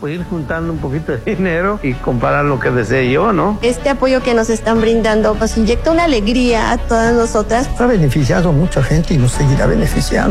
pues ir juntando un poquito de dinero y comprar lo que desee yo, ¿no? Este apoyo que nos están brindando nos inyecta una alegría a todas nosotras. Ha beneficiado a mucha gente y nos seguirá beneficiando.